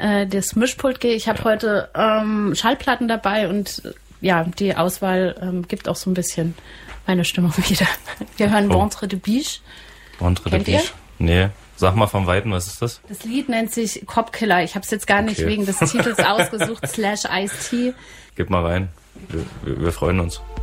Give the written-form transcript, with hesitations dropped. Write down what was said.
das Mischpult gehe. Ich habe heute Schallplatten dabei und die Auswahl gibt auch so ein bisschen meine Stimmung wieder. Wir hören Ventre de Biche. Ventre de Biche? Nee. Sag mal vom Weiten, was ist das? Das Lied nennt sich Copkiller. Ich habe es jetzt gar nicht wegen des Titels ausgesucht, /Ice-T. Gib mal rein. Wir freuen uns.